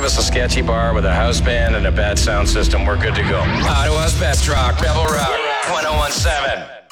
us a sketchy bar with a house band and a bad sound system, we're good to go. Ottawa's best rock, Rebel Rock, 1017.